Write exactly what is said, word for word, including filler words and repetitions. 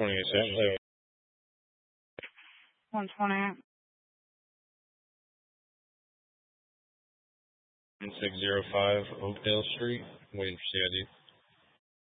twenty-eight Stanton Highway. one twenty-eight. six oh five Oakdale Street, waiting for C I D.